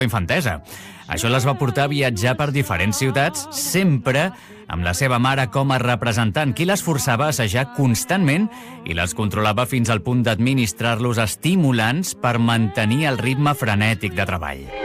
infantesa. Això les va portar a viatjar per diferents ciutats, sempre amb la seva mare com a representant, qui les forçava a assajar constantment i les controlava fins al punt d'administrar-los estimulants per mantenir el ritme frenètic de treball.